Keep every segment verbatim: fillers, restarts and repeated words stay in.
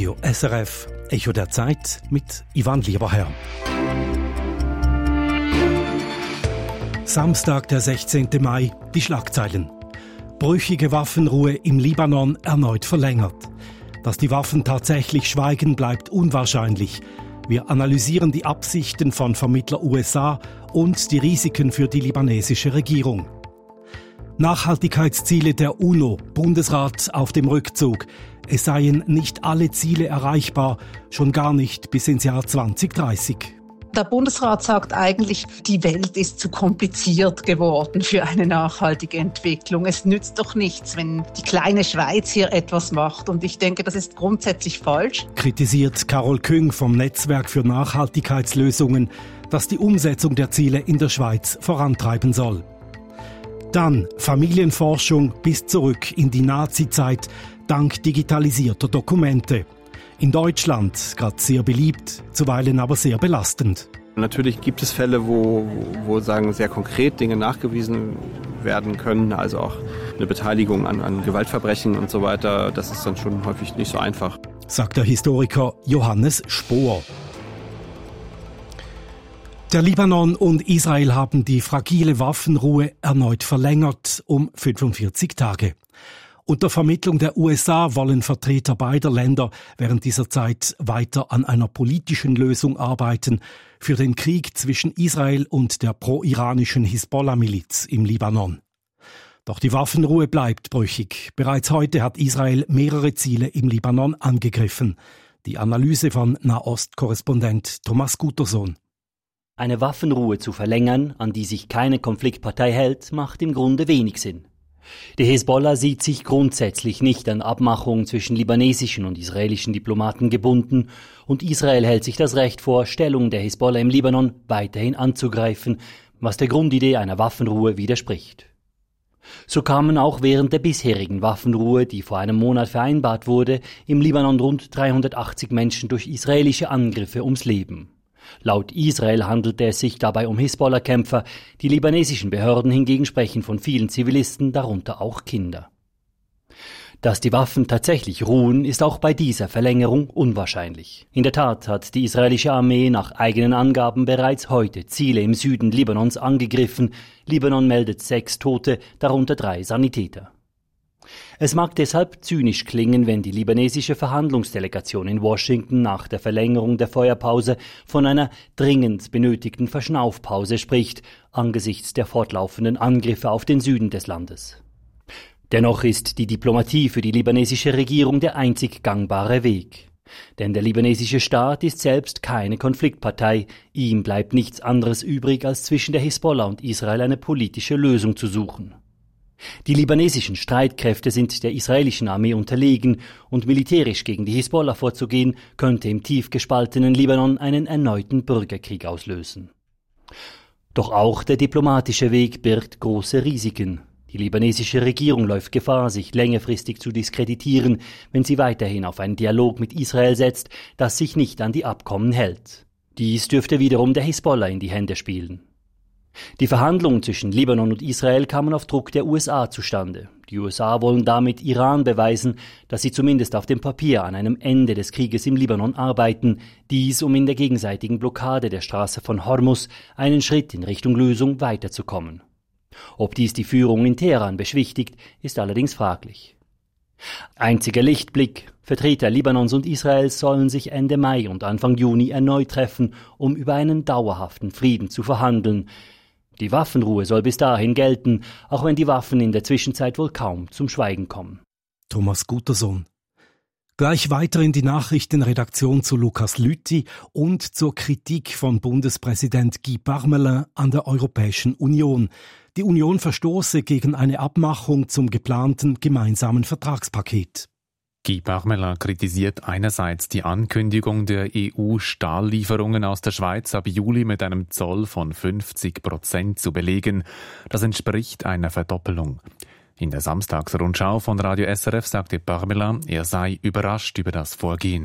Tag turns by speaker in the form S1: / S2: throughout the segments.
S1: Radio S R F, Echo der Zeit mit Ivan Lieberherr. Samstag, der sechzehnten Mai, die Schlagzeilen. Brüchige Waffenruhe im Libanon erneut verlängert. Dass die Waffen tatsächlich schweigen, bleibt unwahrscheinlich. Wir analysieren die Absichten von Vermittler U S A und die Risiken für die libanesische Regierung. Nachhaltigkeitsziele der UNO, Bundesrat auf dem Rückzug. Es seien nicht alle Ziele erreichbar, schon gar nicht bis ins Jahr zwanzig dreißig.
S2: Der Bundesrat sagt eigentlich, die Welt ist zu kompliziert geworden für eine nachhaltige Entwicklung. Es nützt doch nichts, wenn die kleine Schweiz hier etwas macht. Und ich denke, das ist grundsätzlich falsch.
S1: Kritisiert Carol Küng vom Netzwerk für Nachhaltigkeitslösungen, das die Umsetzung der Ziele in der Schweiz vorantreiben soll. Dann Familienforschung bis zurück in die Nazi-Zeit dank digitalisierter Dokumente. In Deutschland gerade sehr beliebt, zuweilen aber sehr belastend.
S3: Natürlich gibt es Fälle, wo, wo sagen, sehr konkret Dinge nachgewiesen werden können, also auch eine Beteiligung an, an Gewaltverbrechen und so weiter. Das ist dann schon häufig nicht so einfach.
S1: Sagt der Historiker Johannes Spohr. Der Libanon und Israel haben die fragile Waffenruhe erneut verlängert um fünfundvierzig Tage. Unter Vermittlung der U S A wollen Vertreter beider Länder während dieser Zeit weiter an einer politischen Lösung arbeiten für den Krieg zwischen Israel und der pro-iranischen Hisbollah-Miliz im Libanon. Doch die Waffenruhe bleibt brüchig. Bereits heute hat Israel mehrere Ziele im Libanon angegriffen. Die Analyse von Nahost-Korrespondent Thomas Gutersohn.
S4: Eine Waffenruhe zu verlängern, an die sich keine Konfliktpartei hält, macht im Grunde wenig Sinn. Die Hisbollah sieht sich grundsätzlich nicht an Abmachungen zwischen libanesischen und israelischen Diplomaten gebunden und Israel hält sich das Recht vor, Stellungen der Hisbollah im Libanon weiterhin anzugreifen, was der Grundidee einer Waffenruhe widerspricht. So kamen auch während der bisherigen Waffenruhe, die vor einem Monat vereinbart wurde, im Libanon rund dreihundertachtzig Menschen durch israelische Angriffe ums Leben. Laut Israel handelte es sich dabei um Hisbollah-Kämpfer, die libanesischen Behörden hingegen sprechen von vielen Zivilisten, darunter auch Kinder. Dass die Waffen tatsächlich ruhen, ist auch bei dieser Verlängerung unwahrscheinlich. In der Tat hat die israelische Armee nach eigenen Angaben bereits heute Ziele im Süden Libanons angegriffen. Libanon meldet sechs Tote, darunter drei Sanitäter. Es mag deshalb zynisch klingen, wenn die libanesische Verhandlungsdelegation in Washington nach der Verlängerung der Feuerpause von einer dringend benötigten Verschnaufpause spricht, angesichts der fortlaufenden Angriffe auf den Süden des Landes. Dennoch ist die Diplomatie für die libanesische Regierung der einzig gangbare Weg. Denn der libanesische Staat ist selbst keine Konfliktpartei, ihm bleibt nichts anderes übrig, als zwischen der Hisbollah und Israel eine politische Lösung zu suchen. Die libanesischen Streitkräfte sind der israelischen Armee unterlegen und militärisch gegen die Hisbollah vorzugehen, könnte im tief gespaltenen Libanon einen erneuten Bürgerkrieg auslösen. Doch auch der diplomatische Weg birgt große Risiken. Die libanesische Regierung läuft Gefahr, sich längerfristig zu diskreditieren, wenn sie weiterhin auf einen Dialog mit Israel setzt, das sich nicht an die Abkommen hält. Dies dürfte wiederum der Hisbollah in die Hände spielen. Die Verhandlungen zwischen Libanon und Israel kamen auf Druck der U S A zustande. Die U S A wollen damit Iran beweisen, dass sie zumindest auf dem Papier an einem Ende des Krieges im Libanon arbeiten, dies um in der gegenseitigen Blockade der Straße von Hormuz einen Schritt in Richtung Lösung weiterzukommen. Ob dies die Führung in Teheran beschwichtigt, ist allerdings fraglich. Einziger Lichtblick: Vertreter Libanons und Israels sollen sich Ende Mai und Anfang Juni erneut treffen, um über einen dauerhaften Frieden zu verhandeln. Die Waffenruhe soll bis dahin gelten, auch wenn die Waffen in der Zwischenzeit wohl kaum zum Schweigen kommen.
S1: Thomas Gutersohn. Gleich weiter in die Nachrichtenredaktion zu Lukas Lüthi und zur Kritik von Bundespräsident Guy Parmelin an der Europäischen Union. Die Union verstoße gegen eine Abmachung zum geplanten gemeinsamen Vertragspaket.
S5: Guy Parmelin kritisiert einerseits die Ankündigung der E U-Stahllieferungen aus der Schweiz ab Juli mit einem Zoll von fünfzig Prozent zu belegen. Das entspricht einer Verdoppelung. In der Samstagsrundschau von Radio S R F sagte Parmelin, er sei überrascht über das Vorgehen.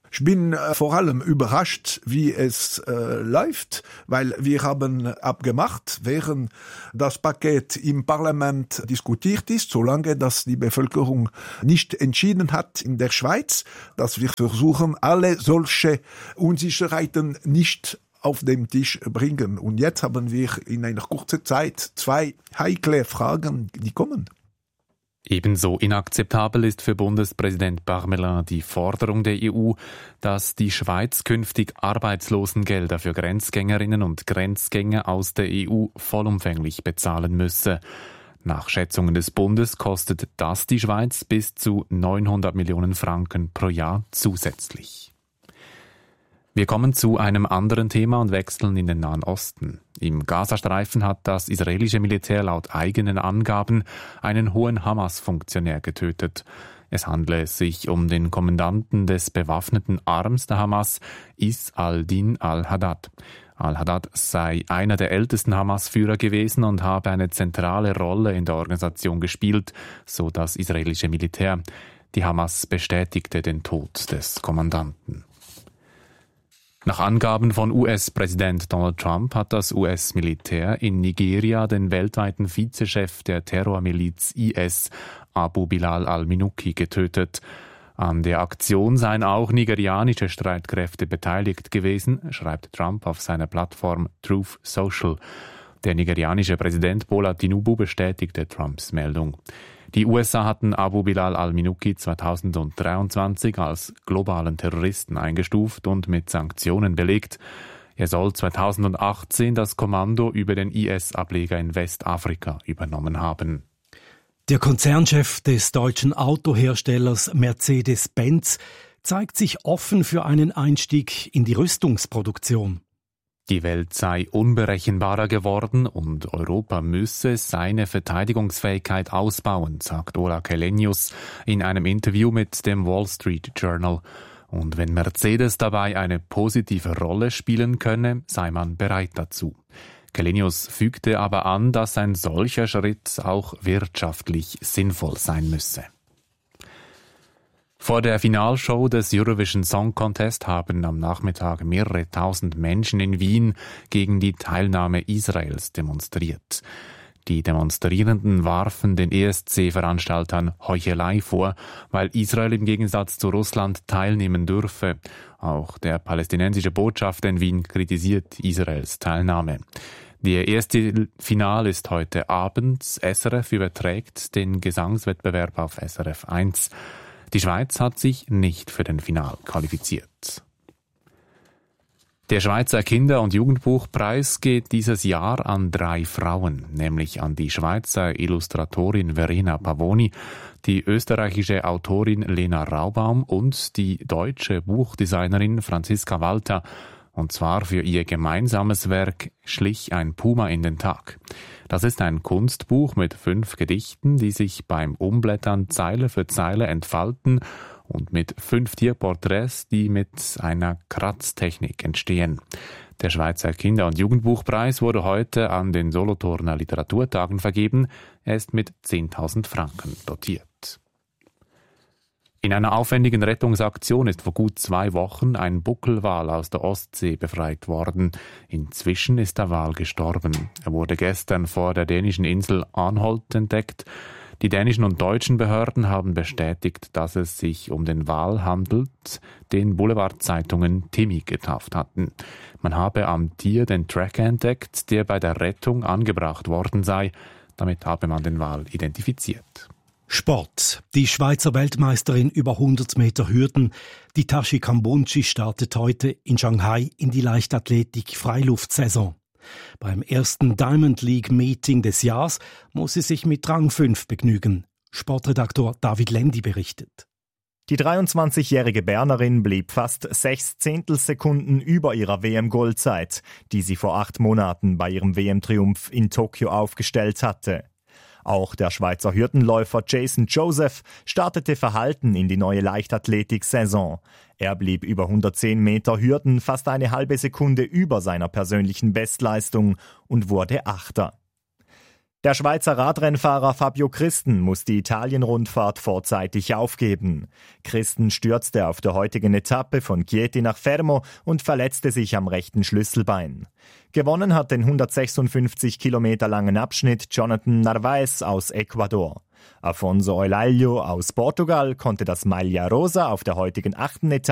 S6: Ich bin äh, vor allem überrascht, wie es äh, läuft, weil wir haben abgemacht, während das Paket im Parlament diskutiert ist, solange das die Bevölkerung nicht entschieden hat in der Schweiz, dass wir versuchen, alle solche Unsicherheiten nicht auf den Tisch bringen. Und jetzt haben wir in einer kurzen Zeit zwei heikle Fragen, die kommen.
S5: Ebenso inakzeptabel ist für Bundespräsident Parmelin die Forderung der E U, dass die Schweiz künftig Arbeitslosengelder für Grenzgängerinnen und Grenzgänger aus der E U vollumfänglich bezahlen müsse. Nach Schätzungen des Bundes kostet das die Schweiz bis zu neunhundert Millionen Franken pro Jahr zusätzlich. Wir kommen zu einem anderen Thema und wechseln in den Nahen Osten. Im Gazastreifen hat das israelische Militär laut eigenen Angaben einen hohen Hamas-Funktionär getötet. Es handle sich um den Kommandanten des bewaffneten Arms der Hamas, Is al-Din al-Haddad. Al-Haddad sei einer der ältesten Hamas-Führer gewesen und habe eine zentrale Rolle in der Organisation gespielt, so das israelische Militär. Die Hamas bestätigte den Tod des Kommandanten. Nach Angaben von U S-Präsident Donald Trump hat das U S-Militär in Nigeria den weltweiten Vizechef der Terrormiliz I S, Abu Bilal al-Minuki, getötet. An der Aktion seien auch nigerianische Streitkräfte beteiligt gewesen, schreibt Trump auf seiner Plattform Truth Social. Der nigerianische Präsident Bola Tinubu bestätigte Trumps Meldung. Die U S A hatten Abu Bilal al-Minuki zweitausenddreiundzwanzig als globalen Terroristen eingestuft und mit Sanktionen belegt. Er soll zweitausendachtzehn das Kommando über den I S-Ableger in Westafrika übernommen haben.
S1: Der Konzernchef des deutschen Autoherstellers Mercedes-Benz zeigt sich offen für einen Einstieg in die Rüstungsproduktion.
S5: Die Welt sei unberechenbarer geworden und Europa müsse seine Verteidigungsfähigkeit ausbauen, sagt Ola Källenius in einem Interview mit dem Wall Street Journal. Und wenn Mercedes dabei eine positive Rolle spielen könne, sei man bereit dazu. Källenius fügte aber an, dass ein solcher Schritt auch wirtschaftlich sinnvoll sein müsse. Vor der Finalshow des Eurovision Song Contest haben am Nachmittag mehrere tausend Menschen in Wien gegen die Teilnahme Israels demonstriert. Die Demonstrierenden warfen den E S C-Veranstaltern Heuchelei vor, weil Israel im Gegensatz zu Russland teilnehmen dürfe. Auch der palästinensische Botschafter in Wien kritisiert Israels Teilnahme. Der erste Final ist heute Abend. S R F überträgt den Gesangswettbewerb auf S R F eins. Die Schweiz hat sich nicht für den Final qualifiziert. Der Schweizer Kinder- und Jugendbuchpreis geht dieses Jahr an drei Frauen, nämlich an die Schweizer Illustratorin Verena Pavoni, die österreichische Autorin Lena Raubaum und die deutsche Buchdesignerin Franziska Walter, und zwar für ihr gemeinsames Werk Schlich ein Puma in den Tag. Das ist ein Kunstbuch mit fünf Gedichten, die sich beim Umblättern Zeile für Zeile entfalten und mit fünf Tierporträts, die mit einer Kratztechnik entstehen. Der Schweizer Kinder- und Jugendbuchpreis wurde heute an den Solothurner Literaturtagen vergeben. Er ist mit zehntausend Franken dotiert. In einer aufwendigen Rettungsaktion ist vor gut zwei Wochen ein Buckelwal aus der Ostsee befreit worden. Inzwischen ist der Wal gestorben. Er wurde gestern vor der dänischen Insel Arnholt entdeckt. Die dänischen und deutschen Behörden haben bestätigt, dass es sich um den Wal handelt, den Boulevardzeitungen Timmy getauft hatten. Man habe am Tier den Tracker entdeckt, der bei der Rettung angebracht worden sei. Damit habe man den Wal identifiziert.
S1: Sport. Die Schweizer Weltmeisterin über hundert Meter Hürden, die Tashi Kambunchi, startet heute in Shanghai in die Leichtathletik-Freiluftsaison. Beim ersten Diamond League Meeting des Jahres muss sie sich mit Rang fünf begnügen. Sportredaktor David Lendi berichtet.
S7: Die dreiundzwanzigjährige Bernerin blieb fast sechs Zehntelsekunden über ihrer W M-Goldzeit, die sie vor acht Monaten bei ihrem W M-Triumph in Tokio aufgestellt hatte. Auch der Schweizer Hürdenläufer Jason Joseph startete verhalten in die neue Leichtathletik-Saison. Er blieb über hundertzehn Meter Hürden fast eine halbe Sekunde über seiner persönlichen Bestleistung und wurde Achter. Der Schweizer Radrennfahrer Fabio Christen muss die Italien-Rundfahrt vorzeitig aufgeben. Christen stürzte auf der heutigen Etappe von Chieti nach Fermo und verletzte sich am rechten Schlüsselbein. Gewonnen hat den hundertsechsundfünfzig Kilometer langen Abschnitt Jonathan Narvaez aus Ecuador. Afonso Eulaglio aus Portugal konnte das Maglia Rosa auf der heutigen achten Etappe